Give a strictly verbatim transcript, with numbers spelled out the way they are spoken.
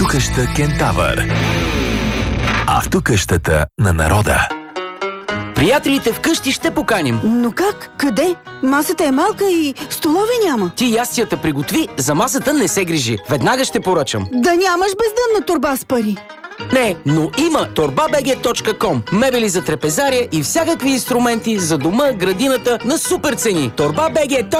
Автокъща Кентавър. Автокъщата на народа. Приятелите вкъщи ще поканим. Но как? Къде? Масата е малка и столове няма. Ти ястията приготви, за масата не се грижи. Веднага ще поръчам. Да нямаш бездънна торба с пари. Не, но има торба бг точка ком. Мебели за трапезария и всякакви инструменти за дома, градината на супер цени. торба бг